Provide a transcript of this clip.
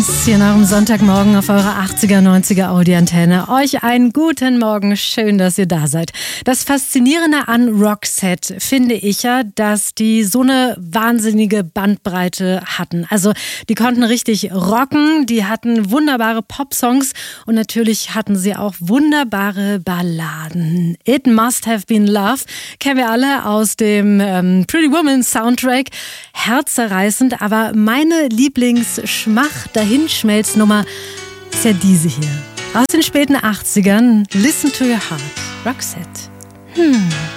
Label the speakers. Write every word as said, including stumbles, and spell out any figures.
Speaker 1: Kiss hier nach dem Sonntagmorgen auf eurer achtziger, neunziger Audi-Antenne. Euch einen guten Morgen, schön, dass ihr da seid. Das Faszinierende an Roxette finde ich ja, dass die so eine wahnsinnige Bandbreite hatten. Also die konnten richtig rocken, die hatten wunderbare Popsongs und natürlich hatten sie auch wunderbare Balladen. It Must Have Been Love kennen wir alle aus dem ähm, Pretty Woman Soundtrack. Herzzerreißend, aber meine Lieblings-Schmach-Dahinschmelznummer ist ja diese hier. Aus den späten achtzigern. Listen to Your Heart. Roxette. Hm.